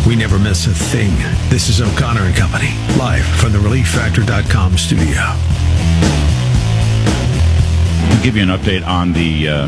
We never miss a thing. This is O'Connor and Company, live from the ReliefFactor.com studio. I'll give you an update on the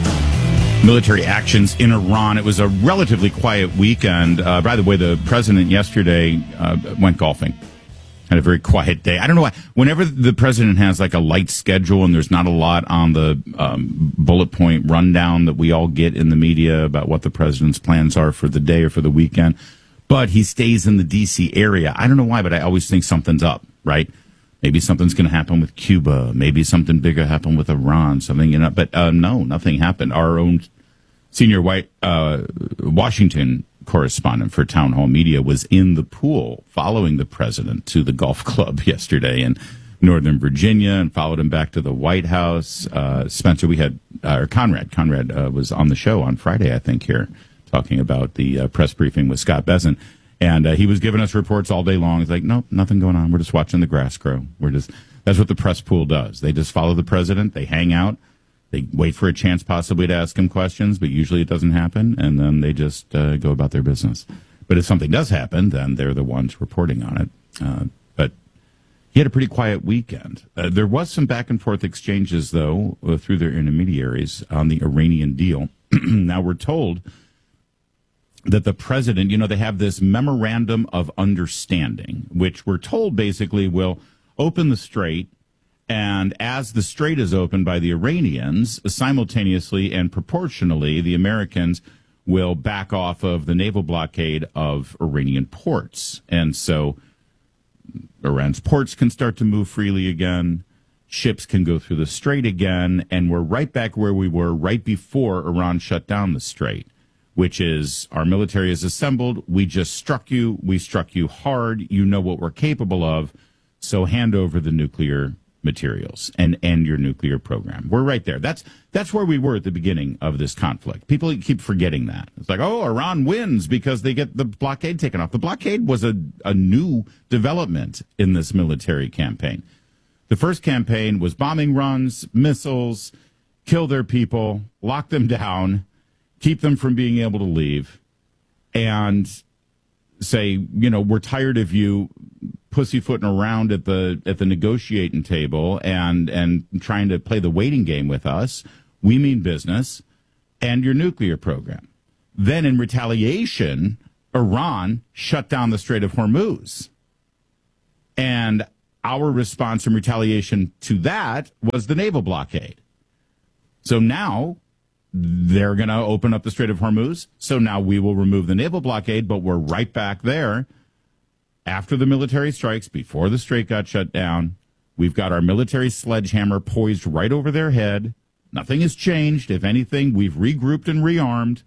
military actions in Iran. It was a relatively quiet weekend. By the way, the president yesterday went golfing. Had a very quiet day. I don't know why. Whenever the president has like a light schedule and there's not a lot on the bullet point rundown that we all get in the media about what the president's plans are for the day or for the weekend, but he stays in the D.C. area. I don't know why, but I always think something's up, right? Maybe something's going to happen with Cuba. Maybe something bigger happen with Iran. Something, but no, nothing happened. Our own senior Washington correspondent for Town Hall Media was in the pool following the president to the golf club yesterday in Northern Virginia and followed him back to the White House. Spencer, we had Conrad was on the show on Friday, I think, here talking about the press briefing with Scott Bessent. And he was giving us reports all day long. He's like, nope, nothing going on. We're just watching the grass grow. That's what the press pool does. They just follow the president. They hang out. They wait for a chance possibly to ask him questions, but usually it doesn't happen, and then they just go about their business. But if something does happen, then they're the ones reporting on it. But he had a pretty quiet weekend. There was some back-and-forth exchanges, though, through their intermediaries on the Iranian deal. Now, we're told that the president, they have this memorandum of understanding, which we're told basically will open the strait. And as the strait is opened by the Iranians, simultaneously and proportionally, the Americans will back off of the naval blockade of Iranian ports. And so Iran's ports can start to move freely again. Ships can go through the strait again. And we're right back where we were right before Iran shut down the strait, which is our military is assembled. We just struck you. We struck you hard. You know what we're capable of. So hand over the nuclear materials and end your nuclear program. We're right there. That's where we were at the beginning of this conflict. People keep forgetting that. It's like, oh, Iran wins because they get the blockade taken off. The blockade was a new development in this military campaign. The first campaign was bombing runs, missiles, kill their people, lock them down, keep them from being able to leave, and say, we're tired of you pussyfooting around at the negotiating table and trying to play the waiting game with us. We mean business and your nuclear program. Then in retaliation, Iran shut down the Strait of Hormuz. And our response in retaliation to that was the naval blockade. So now they're going to open up the Strait of Hormuz. So now we will remove the naval blockade, but we're right back there. After the military strikes, before the strait got shut down, we've got our military sledgehammer poised right over their head. Nothing has changed. If anything, we've regrouped and rearmed.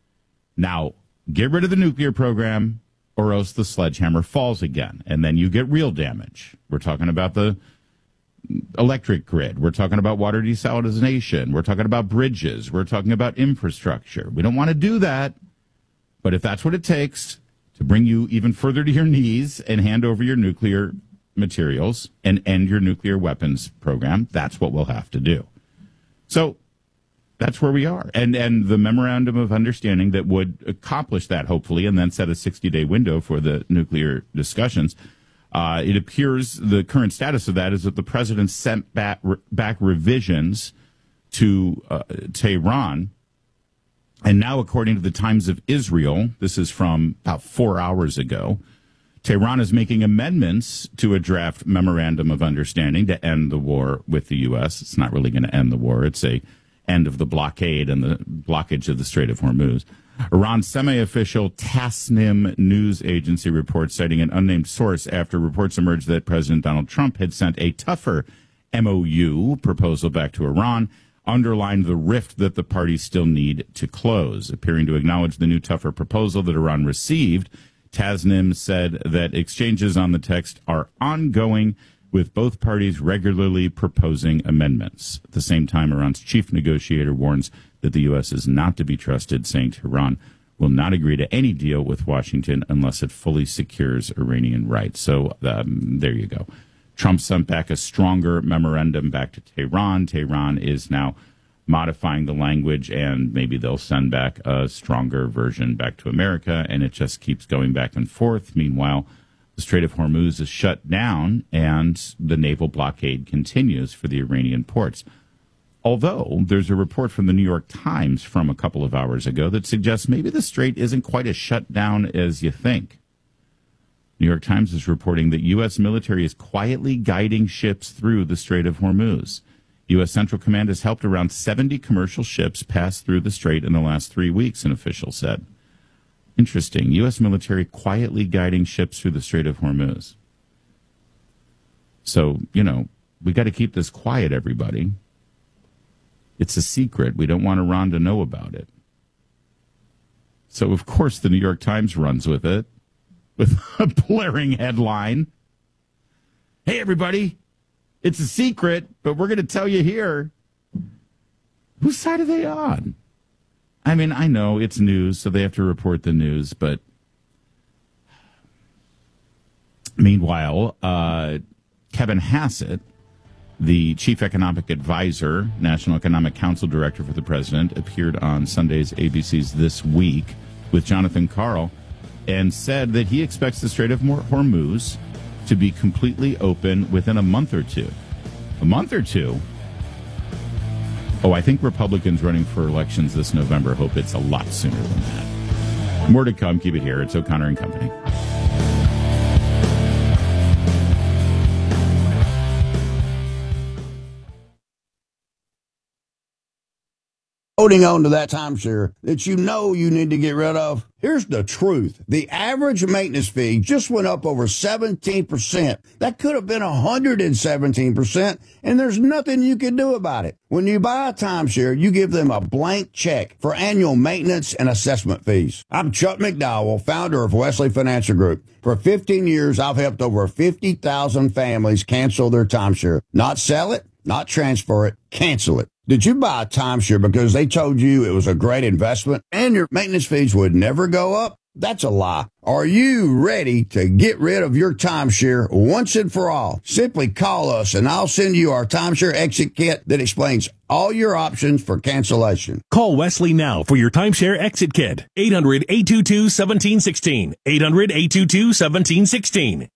Now, get rid of the nuclear program, or else the sledgehammer falls again, and then you get real damage. We're talking about the electric grid. We're talking about water desalination. We're talking about bridges. We're talking about infrastructure. We don't want to do that, but if that's what it takes to bring you even further to your knees and hand over your nuclear materials and end your nuclear weapons program, that's what we'll have to do. So that's where we are. And the memorandum of understanding that would accomplish that, hopefully, and then set a 60-day window for the nuclear discussions. It appears the current status of that is that the president sent back revisions to Tehran. And now, according to the Times of Israel, this is from about 4 hours ago, Tehran is making amendments to a draft memorandum of understanding to end the war with the U.S. It's not really going to end the war. It's a end of the blockade and the blockage of the Strait of Hormuz. Iran's semi-official Tasnim news agency reports, citing an unnamed source after reports emerged that President Donald Trump had sent a tougher MOU proposal back to Iran, underlined the rift that the parties still need to close. Appearing to acknowledge the new tougher proposal that Iran received, Tasnim said that exchanges on the text are ongoing, with both parties regularly proposing amendments. At the same time, Iran's chief negotiator warns that the U.S. is not to be trusted, saying Tehran will not agree to any deal with Washington unless it fully secures Iranian rights. So there you go. Trump sent back a stronger memorandum back to Tehran. Tehran is now modifying the language, and maybe they'll send back a stronger version back to America, and it just keeps going back and forth. Meanwhile, the Strait of Hormuz is shut down, and the naval blockade continues for the Iranian ports. Although there's a report from the New York Times from a couple of hours ago that suggests maybe the strait isn't quite as shut down as you think. New York Times is reporting that U.S. military is quietly guiding ships through the Strait of Hormuz. U.S. Central Command has helped around 70 commercial ships pass through the strait in the last 3 weeks, an official said. Interesting. U.S. military quietly guiding ships through the Strait of Hormuz. So, we got to keep this quiet, everybody. It's a secret. We don't want Iran to know about it. So, of course, the New York Times runs with it, with a blaring headline. Hey, everybody, it's a secret, but we're going to tell you here. Whose side are they on? I mean, I know it's news, so they have to report the news, but meanwhile, Kevin Hassett, the chief economic advisor, National Economic Council director for the president, appeared on Sunday's ABC's This Week with Jonathan Karl and said that he expects the Strait of Hormuz to be completely open within a month or two. A month or two? Oh, I think Republicans running for elections this November hope it's a lot sooner than that. More to come. Keep it here. It's O'Connor and Company. Holding on to that timeshare that you need to get rid of. Here's the truth. The average maintenance fee just went up over 17%. That could have been 117%, and there's nothing you can do about it. When you buy a timeshare, you give them a blank check for annual maintenance and assessment fees. I'm Chuck McDowell, founder of Wesley Financial Group. For 15 years, I've helped over 50,000 families cancel their timeshare. Not sell it, not transfer it, cancel it. Did you buy a timeshare because they told you it was a great investment and your maintenance fees would never go up? That's a lie. Are you ready to get rid of your timeshare once and for all? Simply call us and I'll send you our timeshare exit kit that explains all your options for cancellation. Call Wesley now for your timeshare exit kit. 800-822-1716. 800-822-1716.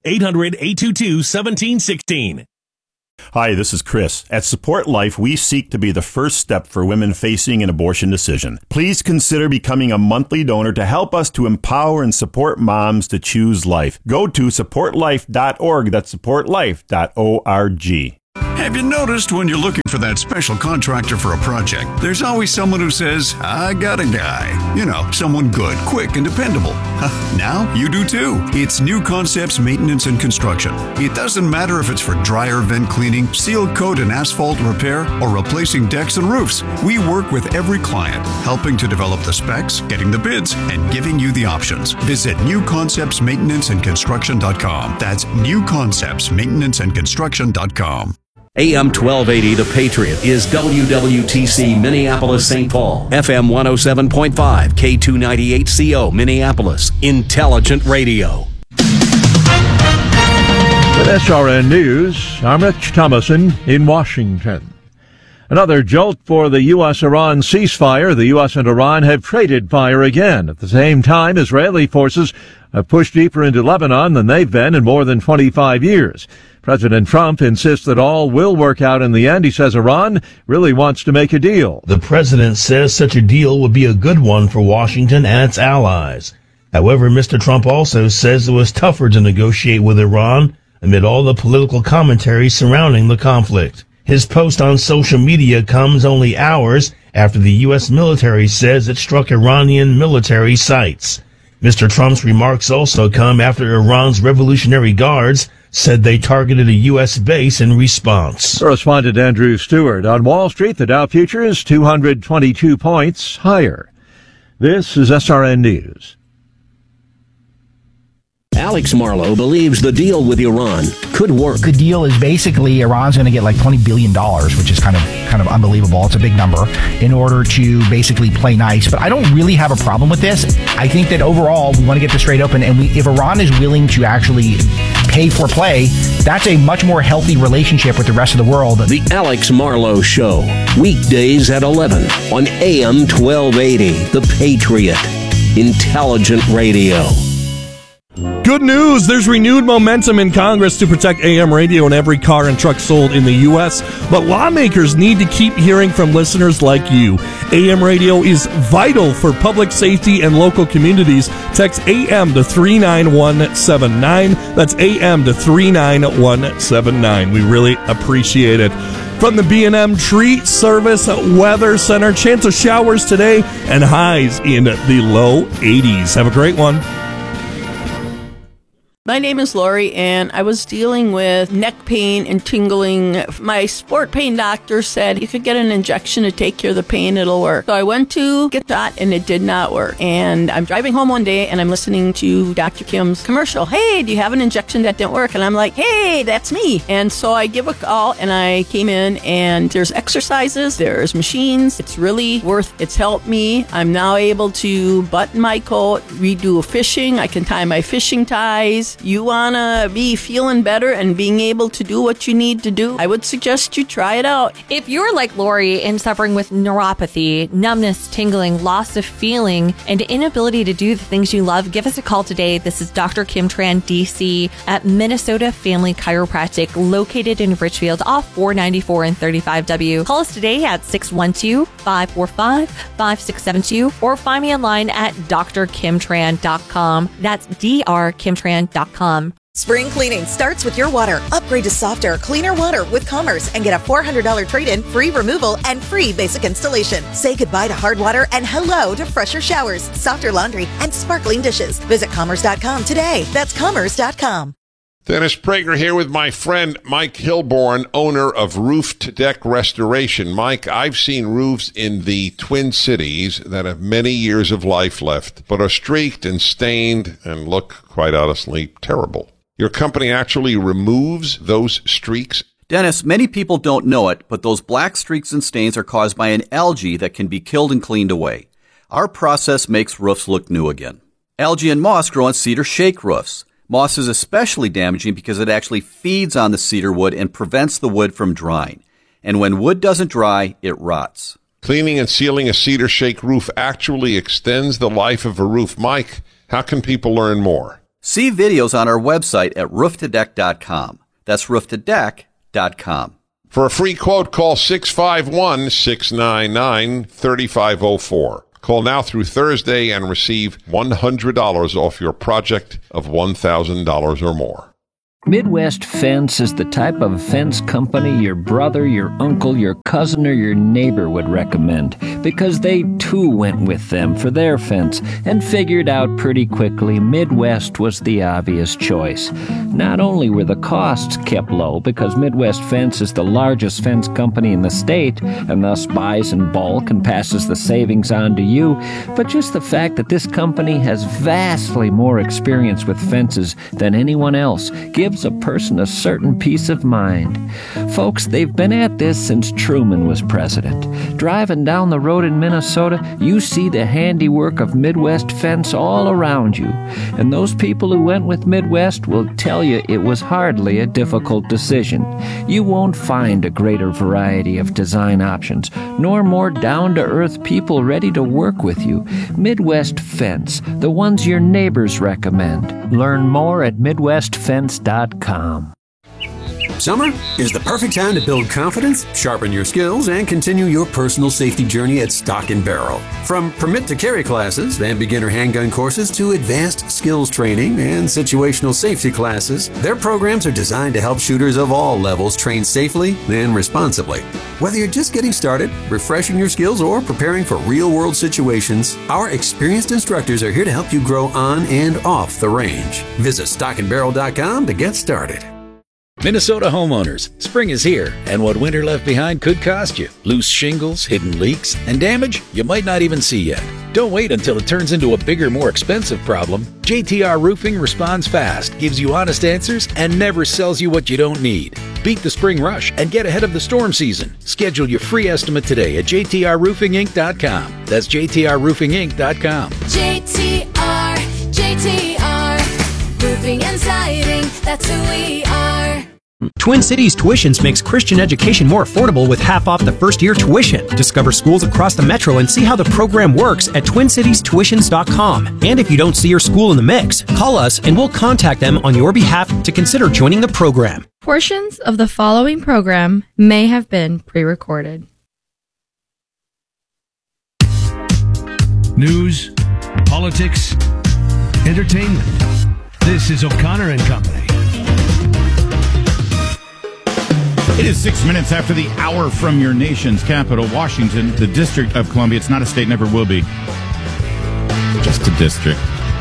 800-822-1716. Hi, this is Chris. At Support Life, we seek to be the first step for women facing an abortion decision. Please consider becoming a monthly donor to help us to empower and support moms to choose life. Go to supportlife.org. That's supportlife.org. Have you noticed when you're looking for that special contractor for a project, there's always someone who says, I got a guy. You know, someone good, quick, and dependable. Now you do too. It's New Concepts Maintenance and Construction. It doesn't matter if it's for dryer vent cleaning, seal coat and asphalt repair, or replacing decks and roofs. We work with every client, helping to develop the specs, getting the bids, and giving you the options. Visit newconceptsmaintenanceandconstruction.com. That's newconceptsmaintenanceandconstruction.com. AM 1280, The Patriot, is WWTC Minneapolis, St. Paul. FM 107.5, K298CO, Minneapolis. Intelligent radio. With SRN News, I'm Rich Thomason in Washington. Another jolt for the U.S.-Iran ceasefire. The U.S. and Iran have traded fire again. At the same time, Israeli forces have pushed deeper into Lebanon than they've been in more than 25 years. President Trump insists that all will work out in the end. He says Iran really wants to make a deal. The president says such a deal would be a good one for Washington and its allies. However, Mr. Trump also says it was tougher to negotiate with Iran amid all the political commentary surrounding the conflict. His post on social media comes only hours after the U.S. military says it struck Iranian military sites. Mr. Trump's remarks also come after Iran's Revolutionary Guards said they targeted a U.S. base in response. Correspondent Andrew Stewart. On Wall Street, the Dow futures 222 points higher. This is SRN News. Alex Marlow believes the deal with Iran could work. The deal is basically Iran's going to get like $20 billion, which is kind of unbelievable. It's a big number in order to basically play nice. But I don't really have a problem with this. I think that overall we want to get this straight open. And if Iran is willing to actually pay for play, that's a much more healthy relationship with the rest of the world. The Alex Marlowe Show, weekdays at 11 on AM 1280, The Patriot. Intelligent radio. Good news! There's renewed momentum in Congress to protect AM radio in every car and truck sold in the U.S., but lawmakers need to keep hearing from listeners like you. AM radio is vital for public safety and local communities. Text AM to 39179. That's AM to 39179. We really appreciate it. From the B&M Tree Service Weather Center, chance of showers today and highs in the low 80s. Have a great one. My name is Lori, and I was dealing with neck pain and tingling. My sport pain doctor said you could get an injection to take care of the pain, it'll work. So I went to get that, and it did not work. And I'm driving home one day, and I'm listening to Dr. Kim's commercial. Hey, do you have an injection that didn't work? And I'm like, hey, that's me. And so I give a call, and I came in, and there's exercises, there's machines. It's really it's helped me. I'm now able to button my coat, redo fishing. I can tie my fishing ties. You want to be feeling better and being able to do what you need to do, I would suggest you try it out. If you're like Lori and suffering with neuropathy, numbness, tingling, loss of feeling, and inability to do the things you love, give us a call today. This is Dr. Kim Tran, DC, at Minnesota Family Chiropractic, located in Richfield off 494 and 35W. Call us today at 612-545-5672 or find me online at drkimtran.com. That's drkimtran.com. Spring cleaning starts with your water. Upgrade to softer, cleaner water with Commerce and get a $400 trade-in, free removal, and free basic installation. Say goodbye to hard water and hello to fresher showers, softer laundry, and sparkling dishes. Visit Commerce.com today. That's Commerce.com. Dennis Prager here with my friend Mike Hilborn, owner of Roof to Deck Restoration. Mike, I've seen roofs in the Twin Cities that have many years of life left, but are streaked and stained and look, quite honestly, terrible. Your company actually removes those streaks? Dennis, many people don't know it, but those black streaks and stains are caused by an algae that can be killed and cleaned away. Our process makes roofs look new again. Algae and moss grow on cedar shake roofs. Moss is especially damaging because it actually feeds on the cedar wood and prevents the wood from drying. And when wood doesn't dry, it rots. Cleaning and sealing a cedar shake roof actually extends the life of a roof. Mike, how can people learn more? See videos on our website at rooftodeck.com. That's rooftodeck.com. For a free quote, call 651-699-3504. Call now through Thursday and receive $100 off your project of $1,000 or more. Midwest Fence is the type of fence company your brother, your uncle, your cousin, or your neighbor would recommend, because they too went with them for their fence and figured out pretty quickly Midwest was the obvious choice. Not only were the costs kept low because Midwest Fence is the largest fence company in the state and thus buys in bulk and passes the savings on to you, but just the fact that this company has vastly more experience with fences than anyone else gives a person a certain peace of mind. Folks, they've been at this since Truman was president. Driving down the road in Minnesota, you see the handiwork of Midwest Fence all around you. And those people who went with Midwest will tell you it was hardly a difficult decision. You won't find a greater variety of design options, nor more down-to-earth people ready to work with you. Midwest Fence, the ones your neighbors recommend. Learn more at MidwestFence.com. Summer is the perfect time to build confidence, sharpen your skills, and continue your personal safety journey at Stock & Barrel. From permit to carry classes and beginner handgun courses to advanced skills training and situational safety classes, their programs are designed to help shooters of all levels train safely and responsibly. Whether you're just getting started, refreshing your skills, or preparing for real-world situations, our experienced instructors are here to help you grow on and off the range. Visit stockandbarrel.com to get started. Minnesota homeowners, spring is here, and what winter left behind could cost you. Loose shingles, hidden leaks, and damage you might not even see yet. Don't wait until it turns into a bigger, more expensive problem. JTR Roofing responds fast, gives you honest answers, and never sells you what you don't need. Beat the spring rush and get ahead of the storm season. Schedule your free estimate today at jtrroofinginc.com. That's jtrroofinginc.com. JTR, Roofing and Siding, that's who Twin Cities Tuitions makes Christian education more affordable with half off the first-year tuition. Discover schools across the metro and see how the program works at TwinCitiesTuitions.com. And if you don't see your school in the mix, call us and we'll contact them on your behalf to consider joining the program. Portions of the following program may have been pre-recorded. News, politics, entertainment. This is O'Connor and Company. It is 6 minutes after the hour from your nation's capital, Washington, the District of Columbia. It's not a state, never will be. Just a district.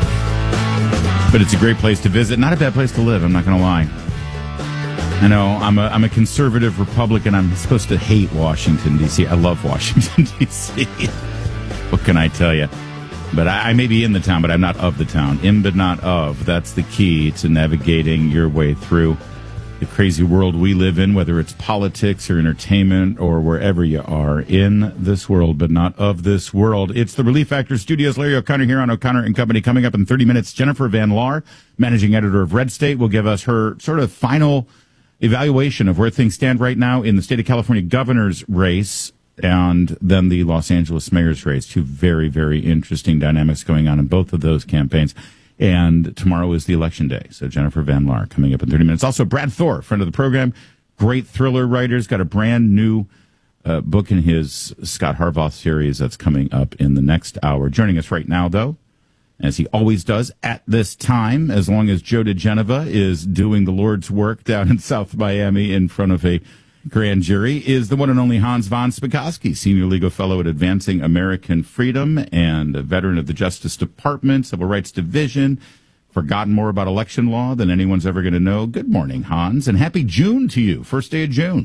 But it's a great place to visit. Not a bad place to live, I'm not going to lie. I know, I'm a conservative Republican. I'm supposed to hate Washington, D.C. I love Washington, D.C. What can I tell you? But I may be in the town, but I'm not of the town. In but not of. That's the key to navigating your way through the crazy world we live in, whether it's politics or entertainment or wherever you are in this world, but not of this world. It's the Relief Factor Studios. Larry O'Connor here on O'Connor and Company. Coming up in 30 minutes, Jennifer Van Laar, managing editor of Red State, will give us her sort of final evaluation of where things stand right now in the state of California governor's race and then the Los Angeles mayor's race. Two very, very interesting dynamics going on in both of those campaigns. And tomorrow is the election day. So Jennifer Van Laar coming up in 30 minutes. Also, Brad Thor, friend of the program, great thriller writer, has got a brand new book in his Scott Harvath series that's coming up in the next hour. Joining us right now, though, as he always does at this time, as long as Joe DeGenova is doing the Lord's work down in South Miami in front of a grand jury, is the one and only Hans von Spakovsky, senior legal fellow at Advancing American Freedom and a veteran of the Justice Department, Civil Rights Division, forgotten more about election law than anyone's ever going to know. Good morning, Hans, and happy June to you. First day of June.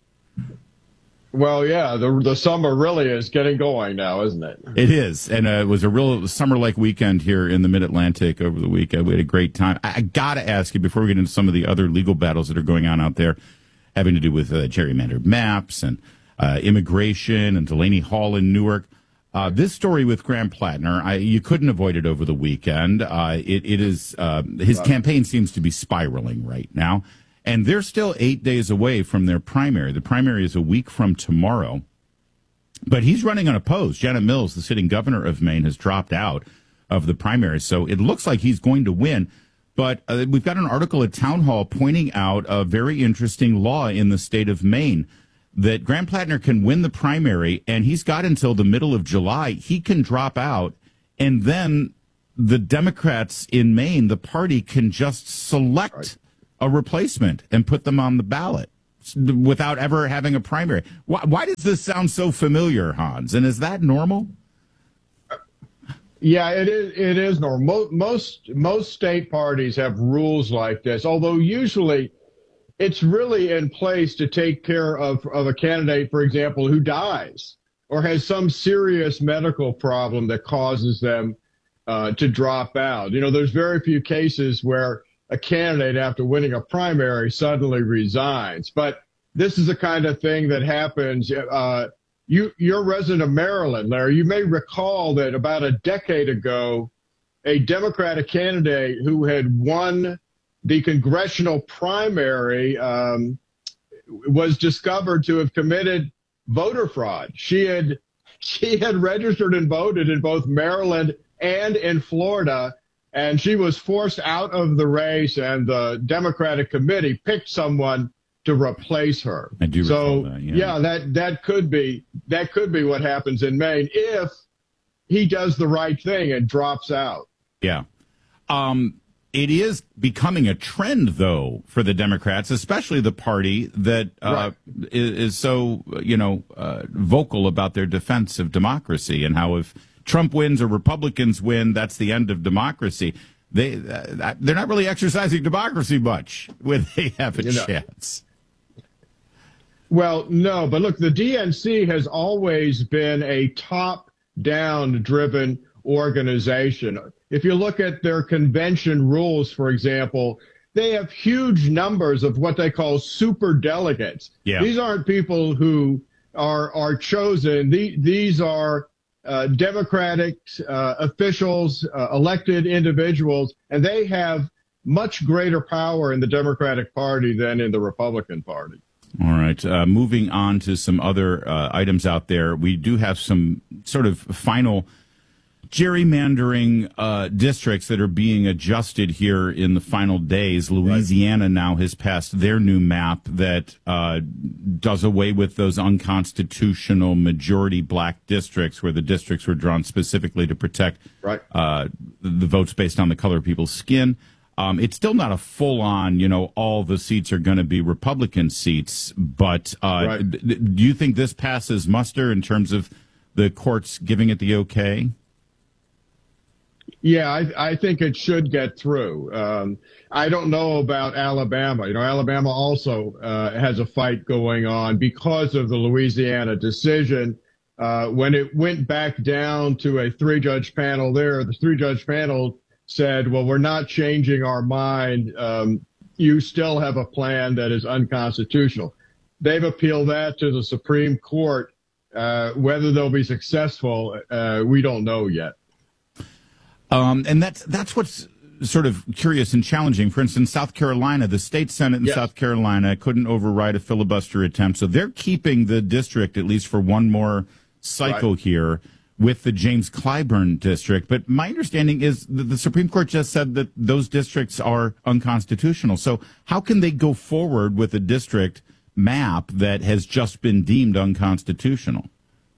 Well, yeah, the summer really is getting going now, isn't it? It is, and it was a real summer-like weekend here in the Mid-Atlantic over the weekend. We had a great time. I got to ask you, before we get into some of the other legal battles that are going on out there, having to do with gerrymandered maps and immigration and Delaney Hall in Newark. This story with Graham Plattner, you couldn't avoid it over the weekend. It is his campaign seems to be spiraling right now, and they're still 8 days away from their primary. The primary is a week from tomorrow, but he's running unopposed. Janet Mills, the sitting governor of Maine, has dropped out of the primary, so it looks like he's going to win. But we've got an article at Town Hall pointing out a very interesting law in the state of Maine that Graham Plattner can win the primary, and he's got until the middle of July. He can drop out, and then the Democrats in Maine, the party, can just select a replacement and put them on the ballot without ever having a primary. Why does this sound so familiar, Hans? And is that normal? Yeah, it is normal. Most state parties have rules like this, although usually it's really in place to take care of a candidate, for example, who dies or has some serious medical problem that causes them to drop out. You know, there's very few cases where a candidate, after winning a primary, suddenly resigns. But this is the kind of thing that happens. You're a resident of Maryland, Larry. You may recall that about a decade ago, a Democratic candidate who had won the congressional primary was discovered to have committed voter fraud. She had registered and voted in both Maryland and in Florida, and she was forced out of the race, and the Democratic committee picked someone to replace her. I do recall that, yeah, that could be what happens in Maine if he does the right thing and drops out. Yeah. It is becoming a trend, though, for the Democrats, especially the party that is so, vocal about their defense of democracy and how if Trump wins or Republicans win, that's the end of democracy. They're not really exercising democracy much when they have a chance. Well, no, but look, the DNC has always been a top-down driven organization. If you look at their convention rules, for example, they have huge numbers of what they call super delegates. Yeah. These aren't people who are chosen. These are Democratic officials, elected individuals, and they have much greater power in the Democratic Party than in the Republican Party. All right. Moving on to some other items out there. We do have some sort of final gerrymandering districts that are being adjusted here in the final days. Louisiana now has passed their new map that does away with those unconstitutional majority black districts where the districts were drawn specifically to protect the votes based on the color of people's skin. It's still not a full-on, all the seats are going to be Republican seats, but do you think this passes muster in terms of the courts giving it the okay? Yeah, I think it should get through. I don't know about Alabama. Alabama also has a fight going on because of the Louisiana decision. When it went back down to a 3-judge panel there, the 3-judge panel said, well, we're not changing our mind. You still have a plan that is unconstitutional. They've appealed that to the Supreme Court. Whether they'll be successful, we don't know yet. And that's what's sort of curious and challenging. For instance, South Carolina, the state Senate in South Carolina couldn't override a filibuster attempt. So they're keeping the district, at least for one more cycle here, with the James Clyburn district. But my understanding is that the Supreme Court just said that those districts are unconstitutional. So how can they go forward with a district map that has just been deemed unconstitutional?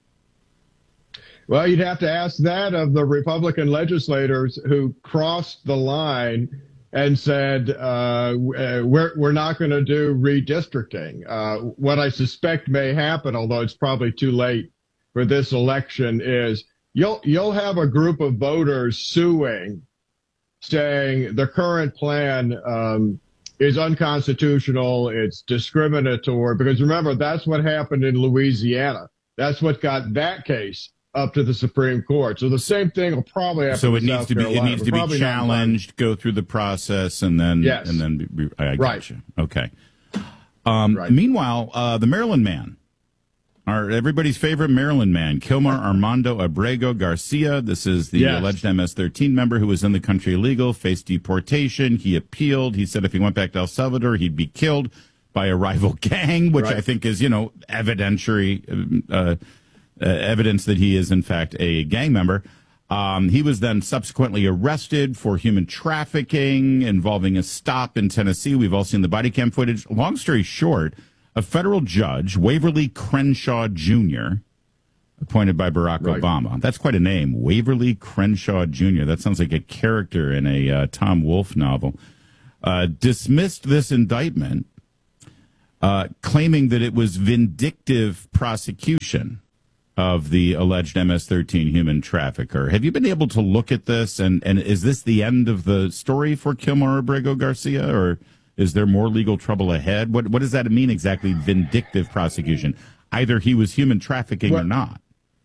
Well, you'd have to ask that of the Republican legislators who crossed the line and said, we're not going to do redistricting. What I suspect may happen, although it's probably too late for this election, is you'll have a group of voters suing, saying the current plan is unconstitutional, it's discriminatory, because remember, that's what happened in Louisiana. That's what got that case up to the Supreme Court. So the same thing will probably happen. So it in needs South to be Carolina. it needs to be challenged, go through the process, and then I got you. Okay. Meanwhile, the Maryland man, everybody's favorite Maryland man, Kilmer Armando Abrego Garcia. This is the alleged MS-13 member who was in the country illegal, faced deportation. He appealed. He said if he went back to El Salvador, he'd be killed by a rival gang, which I think is, evidentiary evidence that he is, in fact, a gang member. He was then subsequently arrested for human trafficking involving a stop in Tennessee. We've all seen the body cam footage. Long story short, a federal judge, Waverly Crenshaw Jr., appointed by Barack Obama. That's quite a name, Waverly Crenshaw Jr. That sounds like a character in a Tom Wolfe novel. Dismissed this indictment, claiming that it was vindictive prosecution of the alleged MS-13 human trafficker. Have you been able to look at this, and is this the end of the story for Kilmer Abrego Garcia, or is there more legal trouble ahead? What does that mean exactly, vindictive prosecution? Either he was human trafficking or not.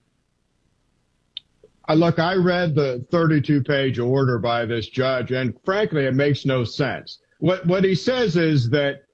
Look, I read the 32-page order by this judge, and frankly, it makes no sense. What he says is that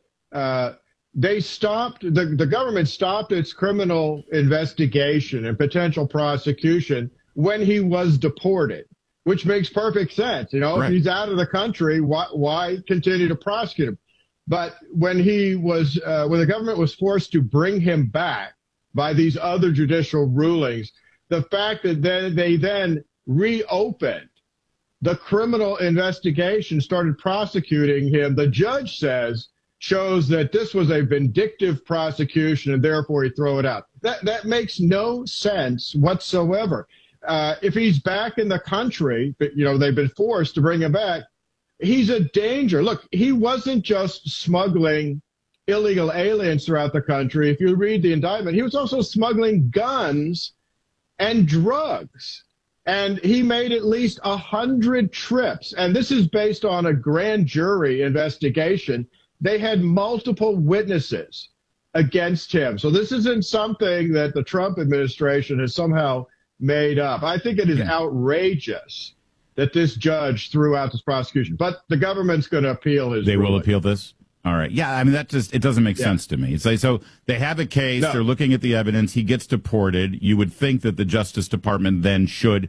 the government stopped its criminal investigation and potential prosecution when he was deported, which makes perfect sense. If he's out of the country, why continue to prosecute him? But when when the government was forced to bring him back by these other judicial rulings, the fact that they then reopened the criminal investigation, started prosecuting him, the judge says, shows that this was a vindictive prosecution and therefore he throw it out. That makes no sense whatsoever. If he's back in the country, but they've been forced to bring him back, he's a danger. Look, he wasn't just smuggling illegal aliens throughout the country. If you read the indictment, he was also smuggling guns and drugs. And he made at least 100 trips. And this is based on a grand jury investigation. They had multiple witnesses against him. So this isn't something that the Trump administration has somehow made up. I think it is outrageous that this judge threw out this prosecution. But the government's going to appeal his ruling. Will appeal this? All right. Yeah, I mean, it doesn't make sense to me. So they have a case. No. They're looking at the evidence. He gets deported. You would think that the Justice Department then should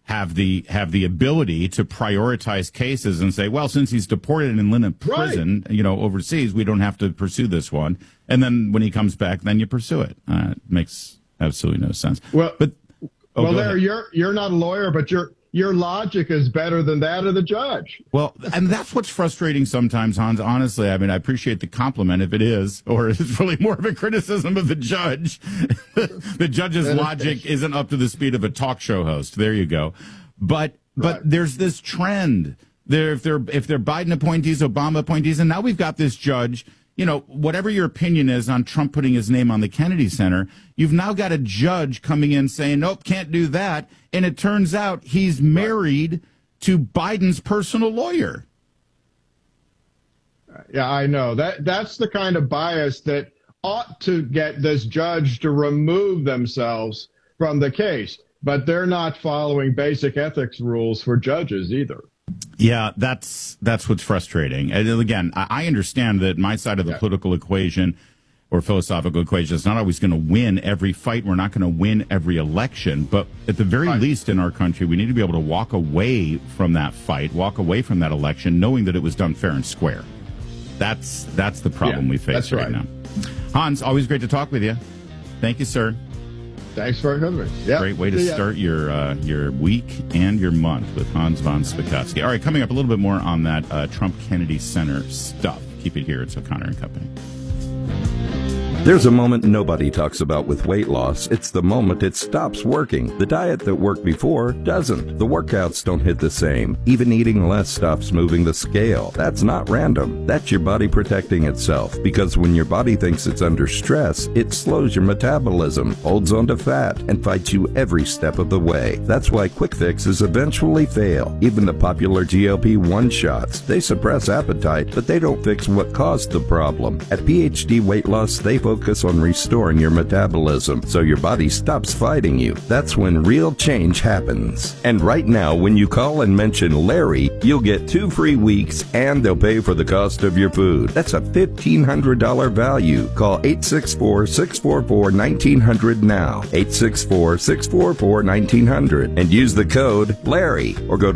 have the ability to prioritize cases and say, well, since he's deported and in a prison, overseas, we don't have to pursue this one. And then when he comes back, then you pursue it. It makes absolutely no sense. Well, ahead. you're not a lawyer, but your logic is better than that of the judge. Well, and that's what's frustrating sometimes, Hans. Honestly, I mean, I appreciate the compliment if it is, or it's really more of a criticism of the judge. The judge's logic isn't up to the speed of a talk show host. There you go. But there's this trend. If they're Biden appointees, Obama appointees, and now we've got this judge. Whatever your opinion is on Trump putting his name on the Kennedy Center, you've now got a judge coming in saying, nope, can't do that. And it turns out he's married to Biden's personal lawyer. Yeah, I know. That's the kind of bias that ought to get this judge to remove themselves from the case. But they're not following basic ethics rules for judges either. Yeah, that's what's frustrating. And again, I understand that my side of the political equation or philosophical equation is not always going to win every fight. We're not going to win every election. But at the very least in our country, we need to be able to walk away from that fight, walk away from that election, knowing that it was done fair and square. That's the problem we face right now. Hans, always great to talk with you. Thank you, sir. Thanks for having me. Yep. Great way to start your week and your month with Hans von Spakovsky. All right, coming up a little bit more on that Trump Kennedy Center stuff. Keep it here. It's O'Connor and Company. There's a moment nobody talks about with weight loss. It's the moment it stops working. The diet that worked before doesn't. The workouts don't hit the same. Even eating less stops moving the scale. That's not random. That's your body protecting itself. Because when your body thinks it's under stress, it slows your metabolism, holds onto fat, and fights you every step of the way. That's why quick fixes eventually fail. Even the popular GLP-1 shots. They suppress appetite, but they don't fix what caused the problem. At PhD Weight Loss, they focus on restoring your metabolism so your body stops fighting you. That's when real change happens. And right now, when you call and mention Larry, you'll get 2 free weeks and they'll pay for the cost of your food. That's a $1,500 value. Call 864-644-1900 now. 864-644-1900 and use the code Larry or go to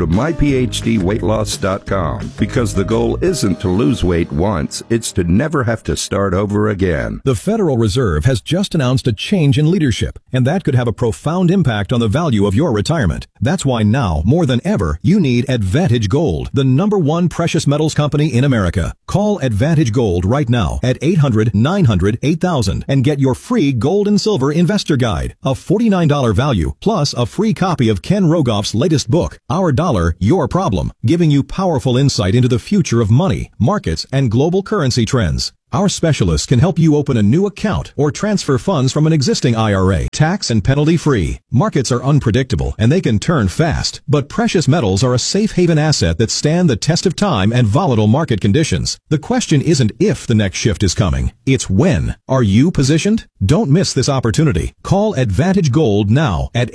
myphdweightloss.com because the goal isn't to lose weight once, it's to never have to start over again. The Federal Reserve has just announced a change in leadership, and that could have a profound impact on the value of your retirement. That's why now, more than ever, you need Advantage Gold, the #1 precious metals company in America. Call Advantage Gold right now at 800-900-8000 and get your free gold and silver investor guide, a $49 value, plus a free copy of Ken Rogoff's latest book, Our Dollar, Your Problem, giving you powerful insight into the future of money, markets, and global currency trends. Our specialists can help you open a new account or transfer funds from an existing IRA, tax and penalty free. Markets are unpredictable and they can turn fast, but precious metals are a safe haven asset that stand the test of time and volatile market conditions. The question isn't if the next shift is coming, it's when. Are you positioned? Don't miss this opportunity. Call Advantage Gold now at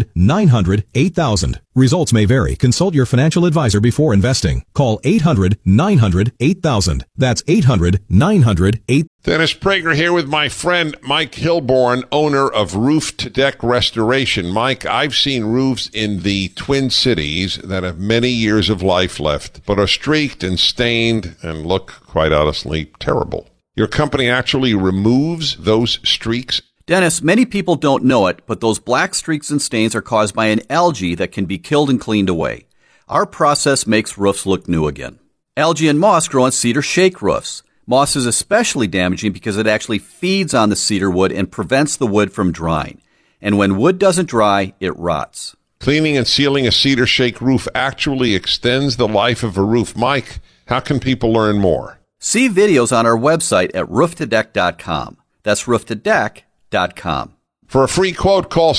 800-900-8000. Results may vary. Consult your financial advisor before investing. Call 800-900-8000. That's 800-900-8000. Dennis Prager here with my friend Mike Hilborn, owner of Roof to Deck Restoration. Mike, I've seen roofs in the Twin Cities that have many years of life left, but are streaked and stained and look, quite honestly, terrible. Your company actually removes those streaks? Dennis, many people don't know it, but those black streaks and stains are caused by an algae that can be killed and cleaned away. Our process makes roofs look new again. Algae and moss grow on cedar shake roofs. Moss is especially damaging because it actually feeds on the cedar wood and prevents the wood from drying. And when wood doesn't dry, it rots. Cleaning and sealing a cedar shake roof actually extends the life of a roof. Mike, how can people learn more? See videos on our website at rooftodeck.com. That's rooftodeck.com. For a free quote, call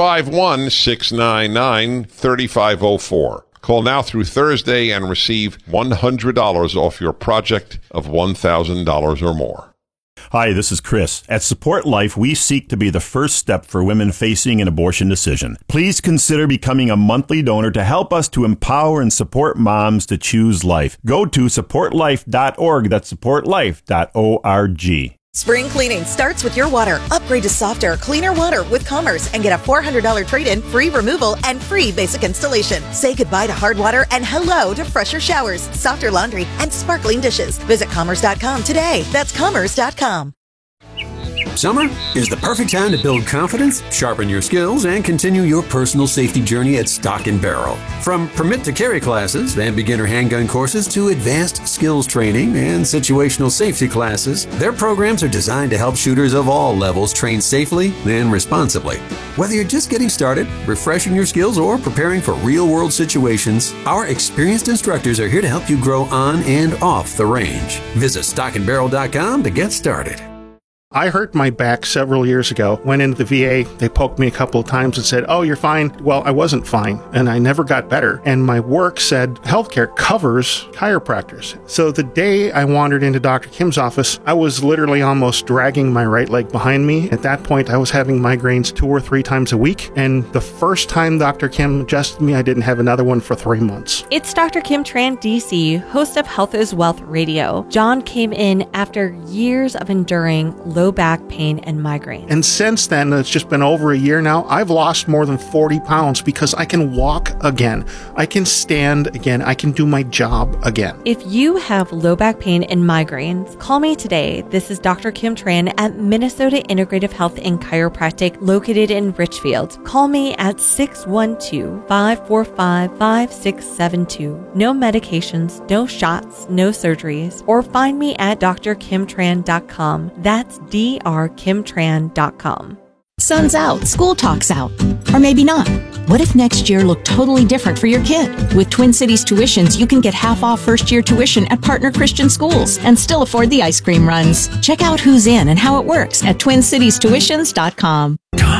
651-699-3504. Call now through Thursday and receive $100 off your project of $1,000 or more. Hi, this is Chris. At Support Life, we seek to be the first step for women facing an abortion decision. Please consider becoming a monthly donor to help us to empower and support moms to choose life. Go to supportlife.org. That's supportlife.org. Spring cleaning starts with your water. Upgrade to softer, cleaner water with Commerce and get a $400 trade-in, free removal, and free basic installation. Say goodbye to hard water and hello to fresher showers, softer laundry, and sparkling dishes. Visit Commerce.com today. That's Commerce.com. Summer is the perfect time to build confidence, sharpen your skills, and continue your personal safety journey at Stock & Barrel. From permit to carry classes and beginner handgun courses to advanced skills training and situational safety classes, their programs are designed to help shooters of all levels train safely and responsibly. Whether you're just getting started, refreshing your skills, or preparing for real-world situations, our experienced instructors are here to help you grow on and off the range. Visit stockandbarrel.com to get started. I hurt my back several years ago. Went into the VA. They poked me a couple of times and said, "Oh, you're fine." Well, I wasn't fine, and I never got better. And my work said healthcare covers chiropractors. So the day I wandered into Dr. Kim's office, I was literally almost dragging my right leg behind me. At that point, I was having migraines 2 or 3 times a week. And the first time Dr. Kim adjusted me, I didn't have another one for 3 months. It's Dr. Kim Tran, DC, host of Health is Wealth Radio. John came in after years of enduring low back pain and migraine. And since then, it's just been over a year now, I've lost more than 40 pounds because I can walk again. I can stand again. I can do my job again. If you have low back pain and migraines, call me today. This is Dr. Kim Tran at Minnesota Integrative Health and Chiropractic located in Richfield. Call me at 612-545-5672. No medications, no shots, no surgeries, or find me at drkimtran.com. That's drkimtran.com. Sun's out, school talk's out. Or maybe not. What if next year looked totally different for your kid? With Twin Cities Tuitions, you can get half off first year tuition at partner Christian schools and still afford the ice cream runs. Check out who's in and how it works at TwinCitiesTuitions.com.